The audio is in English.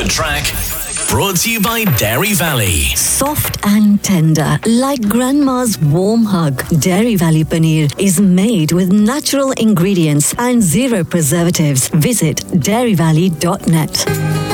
track. Brought to you by Dairy Valley. Soft and tender, like grandma's warm hug. Dairy Valley paneer is made with natural ingredients and zero preservatives. Visit dairyvalley.net.